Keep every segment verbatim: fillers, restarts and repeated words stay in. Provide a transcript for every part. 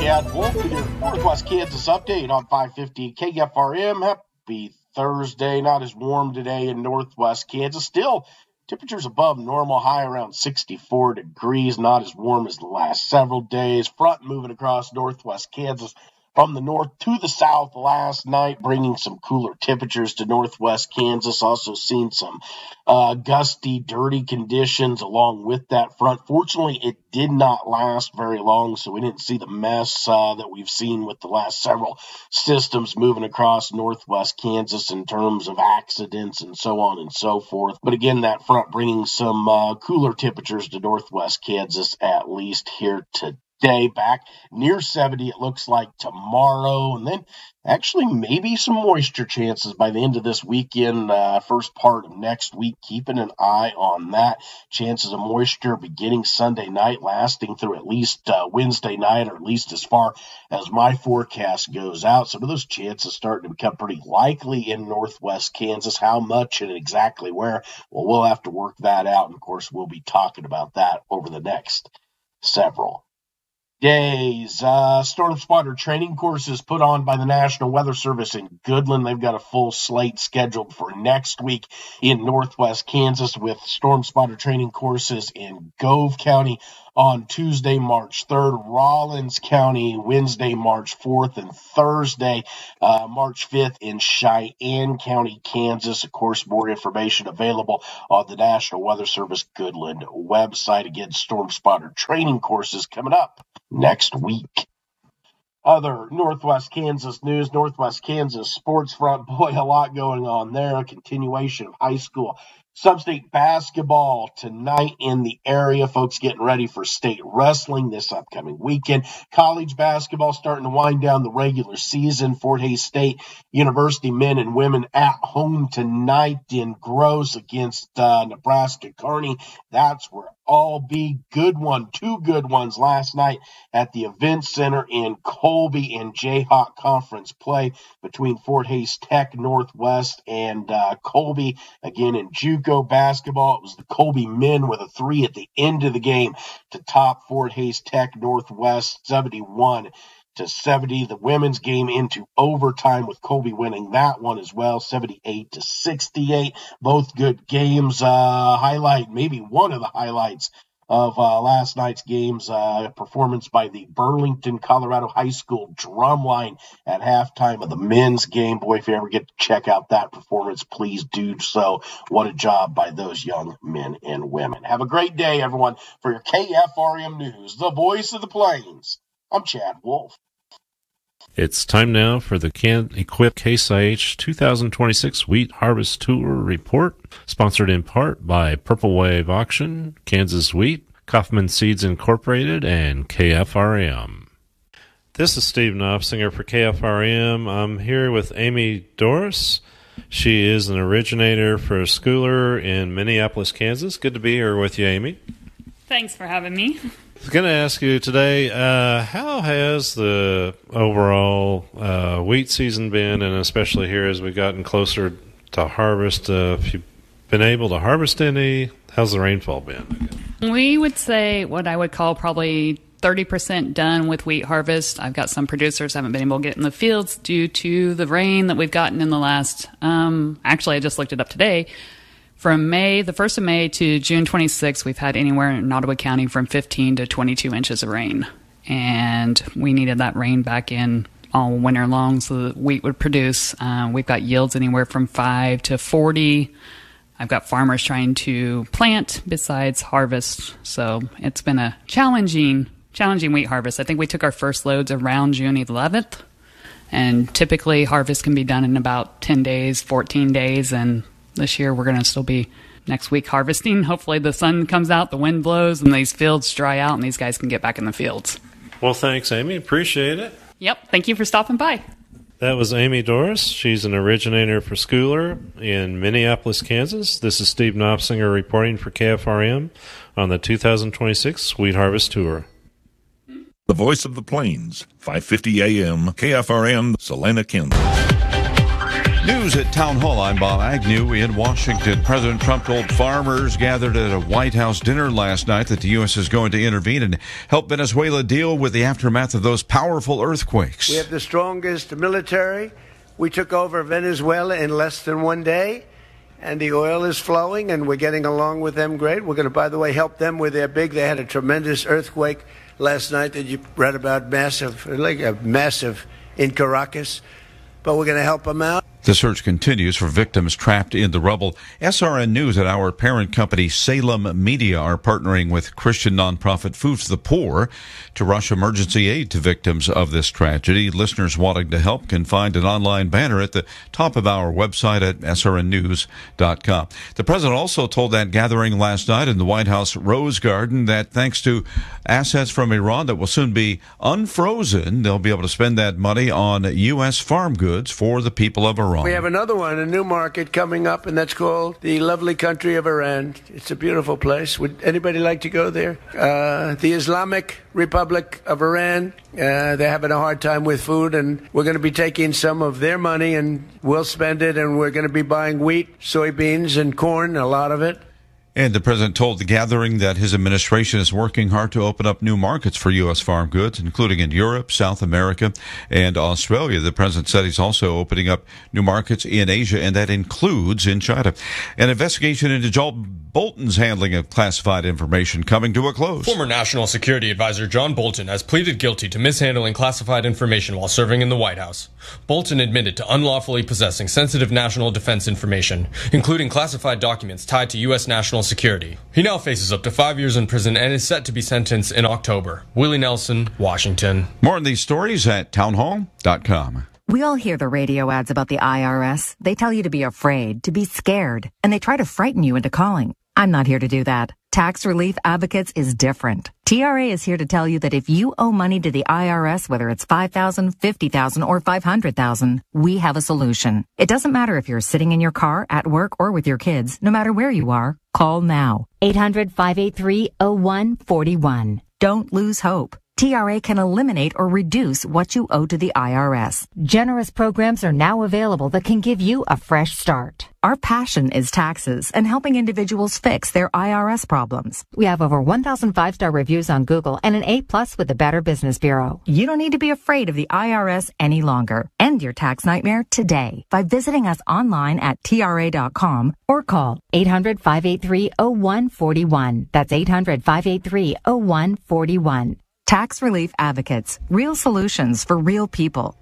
Chad Wolf with your Northwest Kansas update on five fifty K F R M. Happy Thursday. Not as warm today in Northwest Kansas. Still, temperatures above normal, high around sixty-four degrees. Not as warm as the last several days. Front moving across Northwest Kansas from the north to the south last night, bringing some cooler temperatures to Northwest Kansas. Also seen some uh, gusty, dirty conditions along with that front. Fortunately, it did not last very long, so we didn't see the mess uh, that we've seen with the last several systems moving across Northwest Kansas in terms of accidents and so on and so forth. But again, that front bringing some uh, cooler temperatures to Northwest Kansas, at least here today. Day back near seventy, it looks like tomorrow, and then actually maybe some moisture chances by the end of this weekend, uh, first part of next week. Keeping an eye on that. Chances of moisture beginning Sunday night, lasting through at least uh, Wednesday night, or at least as far as my forecast goes out. Some of those chances starting to become pretty likely in Northwest Kansas. How much and exactly where? Well, we'll have to work that out, and of course, we'll be talking about that over the next several days. Uh, Storm Spotter training courses put on by the National Weather Service in Goodland. They've got a full slate scheduled for next week in Northwest Kansas, with Storm Spotter training courses in Gove County on Tuesday, March third, Rollins County Wednesday, March fourth, and Thursday, uh, March fifth in Cheyenne County, Kansas. Of course, more information available on the National Weather Service Goodland website. Again, Storm Spotter training courses coming up next week. Other Northwest Kansas news, Northwest Kansas sports front. Boy, a lot going on there. A continuation of high school sub-state basketball tonight in the area. Folks getting ready for state wrestling this upcoming weekend. College basketball starting to wind down the regular season. Fort Hays State University men and women at home tonight in Gross against uh, Nebraska Kearney. That's where all be. Good one. Two good ones last night at the Event Center in Colby in Jayhawk Conference play between Fort Hays Tech Northwest and uh, Colby. Again, in JUCO basketball, it was the Colby men with a three at the end of the game to top Fort Hays Tech Northwest seventy-one to seventy. The women's game into overtime with Colby winning that one as well, seventy-eight to sixty-eight. Both good games. Uh, highlight, maybe one of the highlights of uh, last night's games, uh, performance by the Burlington, Colorado High School Drumline at halftime of the men's game. Boy, if you ever get to check out that performance, please do so. What a job by those young men and women. Have a great day, everyone. For your K F R M News, the voice of the Plains, I'm Chad Wolf. It's time now for the Can Equip Case I H two thousand twenty-six Wheat Harvest Tour Report, sponsored in part by Purple Wave Auction, Kansas Wheat, Kaufman Seeds Incorporated, and K F R M. This is Steve Knopfsinger for K F R M. I'm here with Amy Doris. She is an originator for Schooler in Minneapolis, Kansas. Good to be here with you, Amy. Thanks for having me. I was going to ask you today, uh, how has the overall uh, wheat season been, and especially here as we've gotten closer to harvest? Uh, if you've been able to harvest any, how's the rainfall been? We would say what I would call probably thirty percent done with wheat harvest. I've got some producers haven't been able to get in the fields due to the rain that we've gotten in the last, um, actually I just looked it up today. From May, the first of May to June twenty-sixth, we've had anywhere in Nottoway County from fifteen to twenty-two inches of rain. And we needed that rain back in all winter long so that wheat would produce. Uh, we've got yields anywhere from five to forty. I've got farmers trying to plant besides harvest. So it's been a challenging, challenging wheat harvest. I think we took our first loads around June eleventh. And typically harvest can be done in about ten days, fourteen days, and this year we're going to still be next week harvesting. Hopefully the sun comes out, the wind blows, and these fields dry out, and these guys can get back in the fields. Well, thanks, Amy. Appreciate it. Yep. Thank you for stopping by. That was Amy Doris. She's an originator for Schooler in Minneapolis, Kansas. This is Steve Knopfsinger reporting for K F R M on the two thousand twenty-six Wheat Harvest Tour. The voice of the Plains, five fifty A M, K F R M, Salina, Kansas. News at Town Hall. I'm Bob Agnew in Washington. President Trump told farmers gathered at a White House dinner last night that the U S is going to intervene and help Venezuela deal with the aftermath of those powerful earthquakes. We have the strongest military. We took over Venezuela in less than one day, and the oil is flowing, and we're getting along with them great. We're going to, by the way, help them with their big. They had a tremendous earthquake last night that you read about, massive, like a massive in Caracas, but we're going to help them out. The search continues for victims trapped in the rubble. S R N News and our parent company Salem Media are partnering with Christian nonprofit Food for the Poor to rush emergency aid to victims of this tragedy. Listeners wanting to help can find an online banner at the top of our website at S R N news dot com. The president also told that gathering last night in the White House Rose Garden that thanks to assets from Iran that will soon be unfrozen, they'll be able to spend that money on U S farm goods for the people of Iran. We have another one, a new market coming up, and that's called the lovely country of Iran. It's a beautiful place. Would anybody like to go there? Uh, the Islamic Republic of Iran, uh, they're having a hard time with food, and we're going to be taking some of their money, and we'll spend it, and we're going to be buying wheat, soybeans, and corn, a lot of it. And the president told the gathering that his administration is working hard to open up new markets for U S farm goods, including in Europe, South America, and Australia. The president said he's also opening up new markets in Asia, and that includes in China. An investigation into John Bolton's handling of classified information coming to a close. Former National Security Advisor John Bolton has pleaded guilty to mishandling classified information while serving in the White House. Bolton admitted to unlawfully possessing sensitive national defense information, including classified documents tied to U S national security. He now faces up to five years in prison and is set to be sentenced in October. Willie Nelson, Washington. More on these stories at town hall dot com. We all hear the radio ads about the I R S. They tell you to be afraid, to be scared, and they try to frighten you into calling. I'm not here to do that. Tax Relief Advocates is different. T R A is here to tell you that if you owe money to the I R S, whether it's five thousand dollars, fifty thousand dollars, or five hundred thousand dollars, we have a solution. It doesn't matter if you're sitting in your car, at work, or with your kids. No matter where you are, call now. eight hundred, five eight three, oh one four one. Don't lose hope. T R A can eliminate or reduce what you owe to the I R S. Generous programs are now available that can give you a fresh start. Our passion is taxes and helping individuals fix their I R S problems. We have over one thousand five-star reviews on Google and an A plus with the Better Business Bureau. You don't need to be afraid of the I R S any longer. End your tax nightmare today by visiting us online at T R A dot com or call eight hundred, five eight three, oh one four one. That's eight hundred, five eight three, oh one four one. Tax Relief Advocates. Real solutions for real people.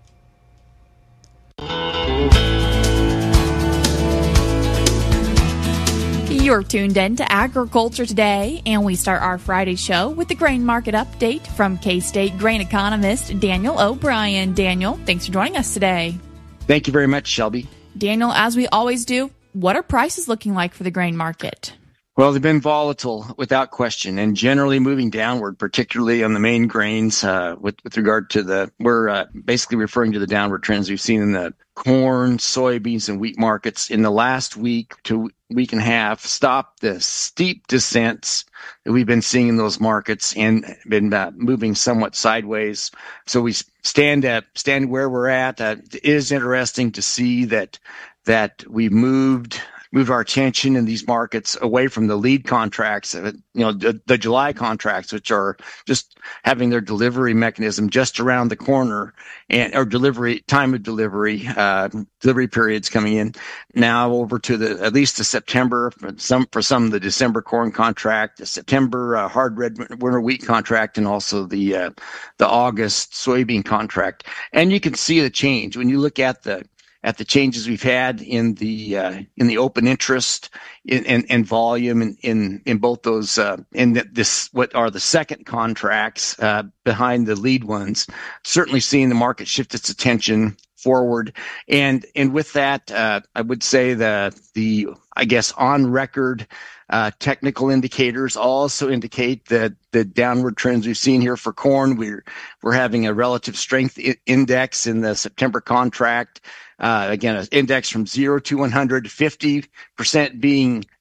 You're tuned in to Agriculture Today, and we start our Friday show with the grain market update from K-State grain economist Daniel O'Brien. Daniel, thanks for joining us today. Thank you very much, Shelby. Daniel, as we always do, what are prices looking like for the grain market? Well, they've been volatile without question, and generally moving downward, particularly on the main grains. Uh, with, with regard to the, we're uh, basically referring to the downward trends we've seen in the corn, soybeans, and wheat markets in the last week to week and a half. Stopped the steep descents that we've been seeing in those markets and been uh, moving somewhat sideways. So we stand at stand where we're at. Uh, it is interesting to see that that we've moved. Move our attention in these markets away from the lead contracts, you know, the, the July contracts, which are just having their delivery mechanism just around the corner, and or delivery time of delivery, uh, delivery periods coming in now over to the at least the September for some for some the December corn contract, the September uh, hard red winter wheat contract, and also the uh, the August soybean contract. And you can see the change when you look at the. at the changes we've had in the uh, in the open interest in, in, in volume in, in, in both those uh, in the, this what are the second contracts uh, behind the lead ones. Certainly seeing the market shift its attention forward, and and with that, uh, I would say that the I guess on record. Uh, technical indicators also indicate that the downward trends we've seen here for corn, we're we're having a relative strength I- index in the September contract. Uh, again, an index from zero to one hundred, fifty percent being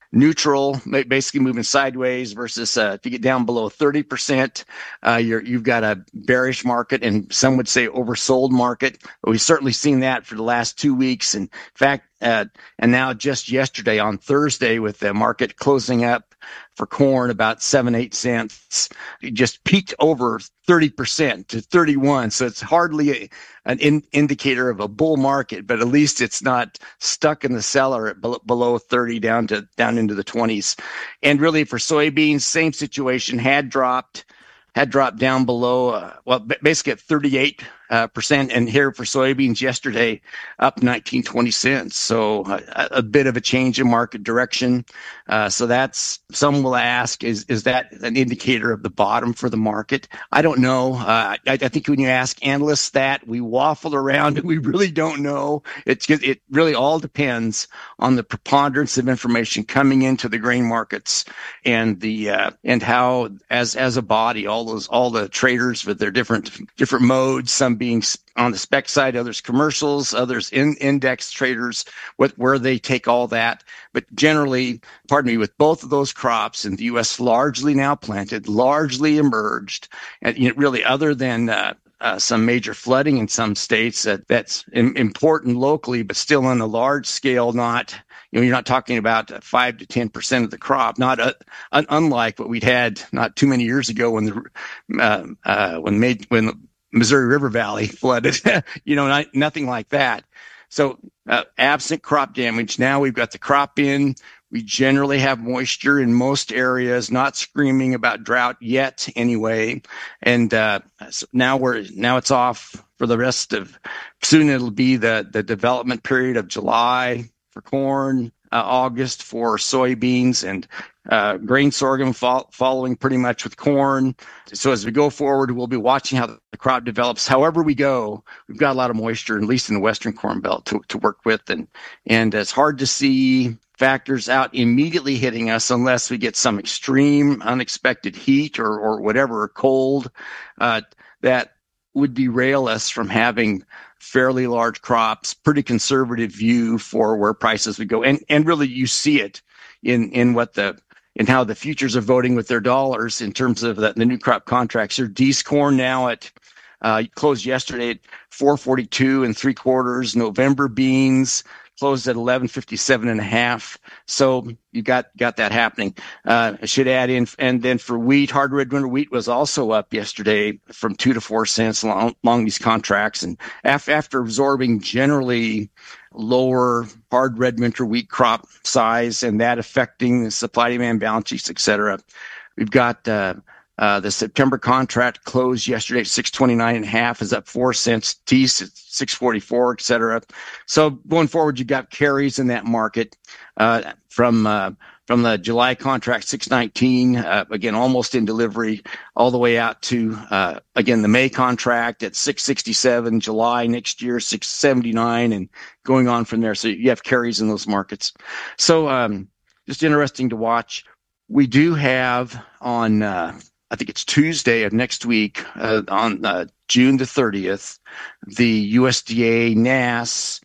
neutral, basically moving sideways, versus uh, if you get down below thirty percent, uh, you're, you've got a bearish market, and some would say oversold market. But we've certainly seen that for the last two weeks. In fact, uh, and now just yesterday on Thursday, with the market closing up for corn about seven, eight cents, it just peaked over thirty percent to thirty-one. So it's hardly a, an in, indicator of a bull market, but at least it's not stuck in the cellar at be- below thirty down to down into the twenties. And really for soybeans, same situation, had dropped, had dropped down below, uh, well, basically at thirty-eight uh, percent. And here for soybeans yesterday, up nineteen, twenty cents. So a, a bit of a change in market direction. Uh, so that's, some will ask, is, is that an indicator of the bottom for the market? I don't know. Uh, I, I think when you ask analysts that, we waffle around and we really don't know. It, it really all depends on the preponderance of information coming into the grain markets, and the, uh, and how, as, as a body, all those, all the traders with their different, different modes, some being on the spec side, others commercials, others in index traders, what, where they take all that. But generally, pardon me, with both of those crops in the U S largely now planted, largely emerged, and you know, really other than uh, uh, some major flooding in some states, that, that's in, important locally, but still on a large scale, not, you know, you're not talking about five to ten percent of the crop, not a, un, unlike what we'd had not too many years ago when the, uh, uh, when made, when the Missouri River Valley flooded, you know, not, nothing like that. So, uh, absent crop damage, now we've got the crop in. We generally have moisture in most areas, not screaming about drought yet anyway. And, uh, so now we're, now it's off for the rest of, soon it'll be the, the development period of July for corn, uh, August for soybeans, and uh, grain sorghum fo- following pretty much with corn. So as we go forward, we'll be watching how the crop develops. However we go, we've got a lot of moisture, at least in the Western Corn Belt, to, to work with. And, and it's hard to see factors out immediately hitting us unless we get some extreme unexpected heat or, or whatever, cold, uh, that would derail us from having fairly large crops, pretty conservative view for where prices would go. And, and really you see it in, in what the, in how the futures are voting with their dollars in terms of the, the new crop contracts. Your D's corn now at, uh, closed yesterday at four forty-two and three quarters. November beans closed at eleven fifty-seven and a half. So you got, got that happening. Uh, I should add in, and then for wheat, hard red winter wheat was also up yesterday from two to four cents along, along these contracts. And af- after absorbing generally lower hard red winter wheat crop size and that affecting the supply demand balance sheets, et cetera, we've got, uh, Uh, the September contract closed yesterday at six twenty-nine and a half, is up four cents. Teas at six forty-four, et cetera. So going forward, you got carries in that market, uh, from, uh, from the July contract, six nineteen, uh, again, almost in delivery, all the way out to, uh, again, the May contract at six sixty-seven, July next year, six seventy-nine, and going on from there. So you have carries in those markets. So, um, just interesting to watch. We do have on, uh, I think it's Tuesday of next week, uh, on uh, June the thirtieth, the U S D A N A S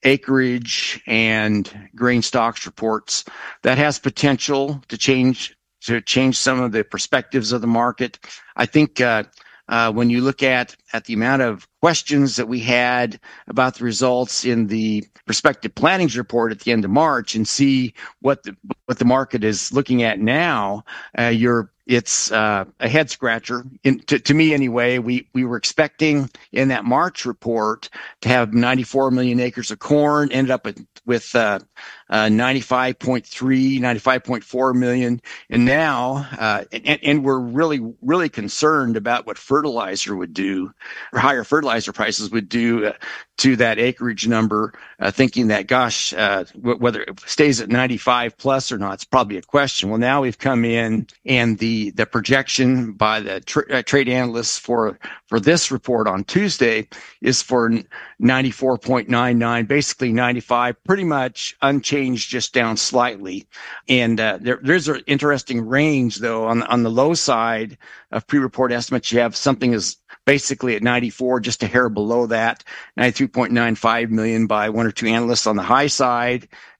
acreage and grain stocks reports. That has potential to change to change some of the perspectives of the market. I think uh, uh, when you look at at the amount of questions that we had about the results in the prospective plannings report at the end of March, and see what the what the market is looking at now, uh, you're It's uh, a head scratcher. In, to, to me, anyway, we, we were expecting in that March report to have ninety-four million acres of corn, ended up with, with uh, uh, ninety-five point three, ninety-five point four million. And now, uh, and, and we're really, really concerned about what fertilizer would do, or higher fertilizer prices would do uh, to that acreage number, uh, thinking that, gosh, uh, w- whether it stays at ninety-five plus or not, it's probably a question. Well, now we've come in, and the The, the projection by the tra- uh, trade analysts for, for this report on Tuesday is for ninety-four point nine nine, basically ninety-five, pretty much unchanged, just down slightly. And uh, there, there's an interesting range, though. On, on the low side of pre-report estimates, you have something as basically at ninety-four, just a hair below that, ninety-three point nine five million by one or two analysts. On the high side,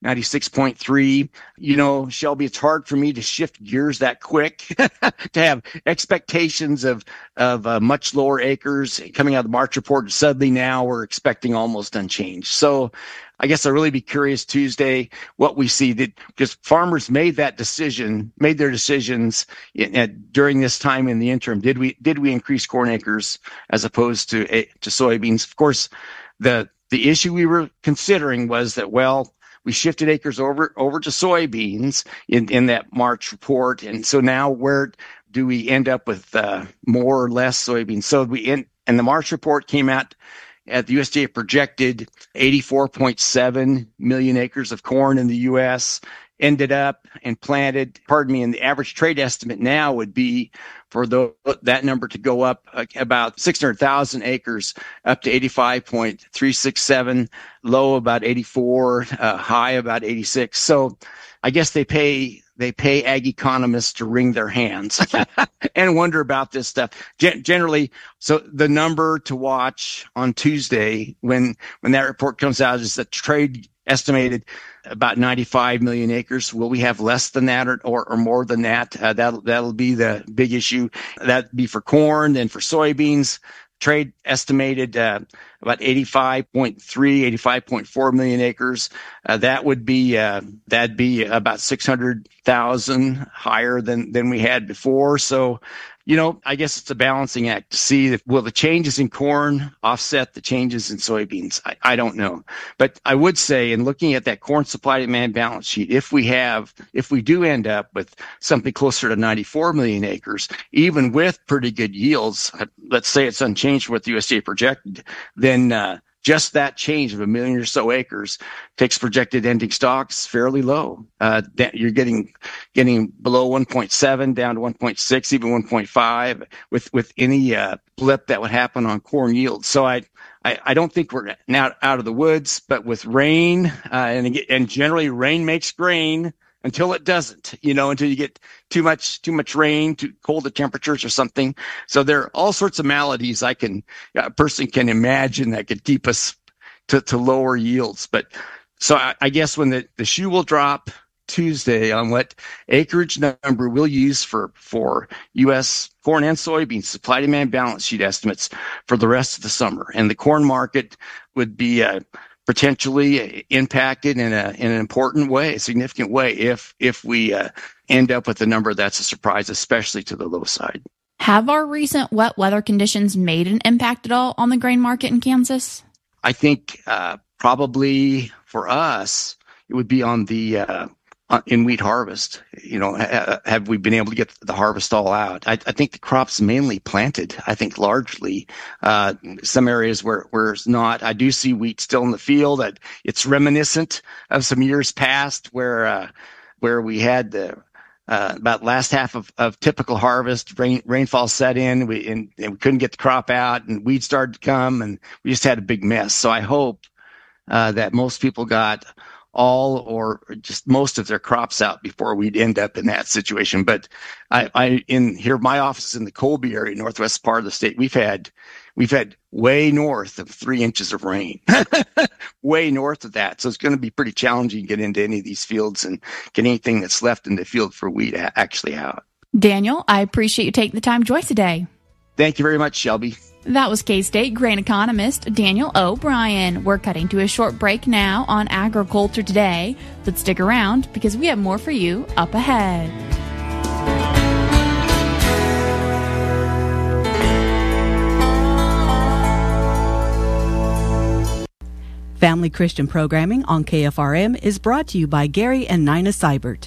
ninety-six point three. You know, Shelby, it's hard for me to shift gears that quick to have expectations of, of uh, much lower acres coming out of the March report. Suddenly now we're expecting almost unchanged. So I guess I'll really be curious Tuesday what we see, that because farmers made that decision, made their decisions in, uh, during this time in the interim. Did we did we increase corn acres as opposed to to soybeans? Of course, the the issue we were considering was that, well, we shifted acres over over to soybeans in in that March report, and so now where do we end up with uh, more or less soybeans? So we in and the March report came out. At the U S D A projected eighty-four point seven million acres of corn in the U S, ended up and planted, pardon me, and the average trade estimate now would be for the, that number to go up uh, about six hundred thousand acres, up to eighty-five point three six seven, low about eighty-four, uh, high about eighty-six. So I guess they pay they pay ag economists to wring their hands and wonder about this stuff. Gen- generally, so the number to watch on Tuesday when when that report comes out is that trade estimated about ninety-five million acres. Will we have less than that or, or, or more than that? Uh, that'll, that'll be the big issue. That'd be for corn, then for soybeans. Trade estimated uh, about eighty-five point three, eighty-five point four million acres. Uh, that would be uh, that'd be about six hundred thousand higher than than we had before. So, you know, I guess it's a balancing act to see if will the changes in corn offset the changes in soybeans. I, I don't know, but I would say, in looking at that corn supply demand balance sheet, if we have, if we do end up with something closer to ninety-four million acres, even with pretty good yields, let's say it's unchanged from what the U S D A projected, then uh, just that change of a million or so acres takes projected ending stocks fairly low. Uh, you're getting getting below one point seven, down to one point six, even one point five, with with any uh, blip that would happen on corn yield. So I, I I don't think we're now out of the woods, but with rain uh, and and generally rain makes grain. Until it doesn't, you know, until you get too much, too much rain, too colder temperatures or something. So there are all sorts of maladies I can, a person can imagine that could keep us to, to lower yields. But so I, I guess when the, the shoe will drop Tuesday on what acreage number we'll use for, for U S corn and soybean supply demand balance sheet estimates for the rest of the summer. And the corn market would be, uh, potentially impacted in a in an important way, a significant way, if if we uh, end up with a number that's a surprise, especially to the low side. Have our recent wet weather conditions made an impact at all on the grain market in Kansas? I think uh, probably for us, it would be on the uh, in wheat harvest. You know, ha- have we been able to get the harvest all out? I, I think the crop's mainly planted. I think largely uh, some areas where where it's not. I do see wheat still in the field. I, it's reminiscent of some years past where uh, where we had the uh, about last half of, of typical harvest. Rain, rainfall set in, we and, and we couldn't get the crop out, and weeds started to come, and we just had a big mess. So I hope uh, that most people got all or just most of their crops out before we'd end up in that situation. But I, I in here, my office is in the Colby area, northwest part of the state. We've had, we've had way north of three inches of rain, way north of that. So it's going to be pretty challenging to get into any of these fields and get anything that's left in the field for wheat actually out. Daniel, I appreciate you taking the time to join us today. Thank you very much, Shelby. That was K-State grain economist Daniel O'Brien. We're cutting to a short break now on Agriculture Today, but stick around because we have more for you up ahead. Family Christian programming on K F R M is brought to you by Gary and Nina Seibert.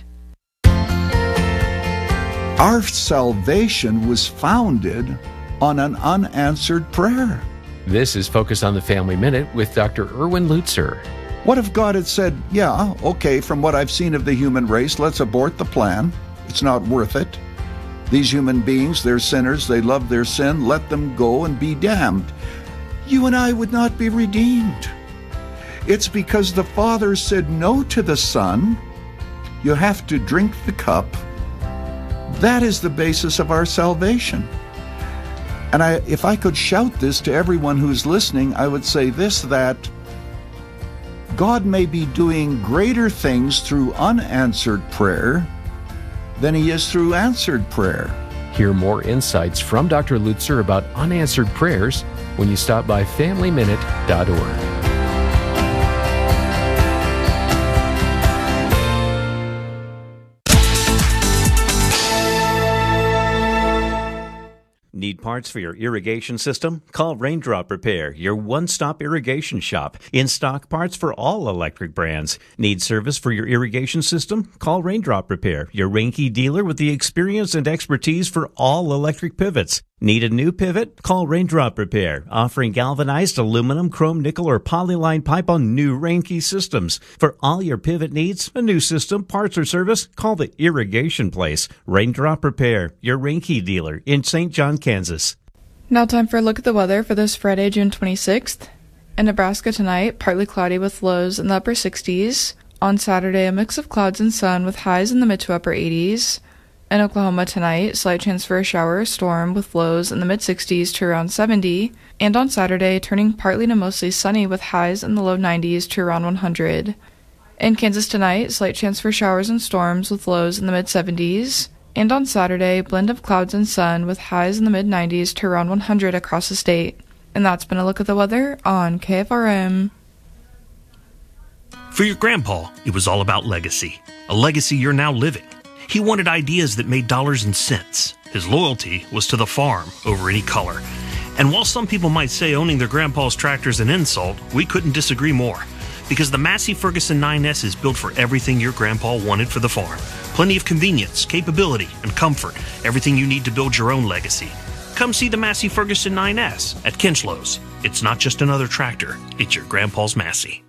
Our salvation was founded on an unanswered prayer. This is Focus on the Family Minute with Doctor Erwin Lutzer. What if God had said, yeah, okay, from what I've seen of the human race, let's abort the plan. It's not worth it. These human beings, they're sinners, they love their sin, let them go and be damned. You and I would not be redeemed. It's because the Father said no to the Son. You have to drink the cup. That is the basis of our salvation. And I, if I could shout this to everyone who's listening, I would say this, that God may be doing greater things through unanswered prayer than he is through answered prayer. Hear more insights from Doctor Lutzer about unanswered prayers when you stop by family minute dot org. Need parts for your irrigation system? Call Raindrop Repair, your one-stop irrigation shop. In-stock parts for all electric brands. Need service for your irrigation system? Call Raindrop Repair, your Reinke dealer with the experience and expertise for all electric pivots. Need a new pivot? Call Raindrop Repair, offering galvanized aluminum, chrome, nickel, or polyline pipe on new Reinke systems. For all your pivot needs, a new system, parts, or service, call the Irrigation Place. Raindrop Repair, your Reinke dealer in Saint John, Kansas. Now time for a look at the weather for this Friday, June twenty-sixth. In Nebraska tonight, partly cloudy with lows in the upper sixties. On Saturday, a mix of clouds and sun with highs in the mid to upper eighties. In Oklahoma tonight, slight chance for a shower or storm with lows in the mid-sixties to around seventy. And on Saturday, turning partly to mostly sunny with highs in the low nineties to around one hundred. In Kansas tonight, slight chance for showers and storms with lows in the mid-seventies. And on Saturday, blend of clouds and sun with highs in the mid-nineties to around one hundred across the state. And that's been a look at the weather on K F R M. For your grandpa, it was all about legacy. A legacy you're now living. He wanted ideas that made dollars and cents. His loyalty was to the farm over any color. And while some people might say owning their grandpa's tractor is an insult, we couldn't disagree more. Because the Massey Ferguson nine S is built for everything your grandpa wanted for the farm. Plenty of convenience, capability, and comfort. Everything you need to build your own legacy. Come see the Massey Ferguson nine S at Kinchlows. It's not just another tractor, it's your grandpa's Massey.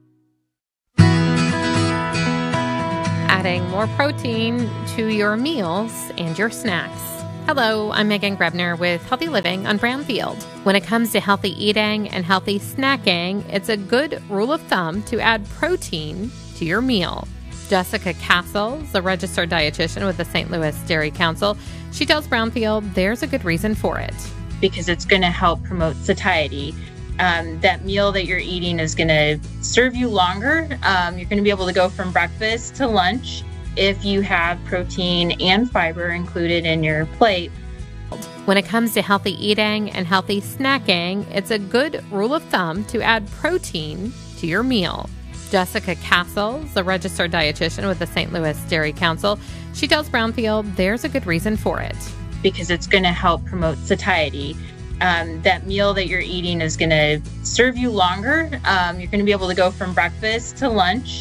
Adding more protein to your meals and your snacks. Hello, I'm Megan Grebner with Healthy Living on Brownfield. When it comes to healthy eating and healthy snacking, it's a good rule of thumb to add protein to your meal. Jessica Castles, a registered dietitian with the Saint Louis Dairy Council, she tells Brownfield there's a good reason for it. Because it's going to help promote satiety. Um, that meal that you're eating is going to serve you longer. Um, you're going to be able to go from breakfast to lunch if you have protein and fiber included in your plate. When it comes to healthy eating and healthy snacking, it's a good rule of thumb to add protein to your meal. Jessica Castles, a registered dietitian with the Saint Louis Dairy Council, she tells Brownfield there's a good reason for it. Because it's going to help promote satiety. Um, that meal that you're eating is going to serve you longer. Um, you're going to be able to go from breakfast to lunch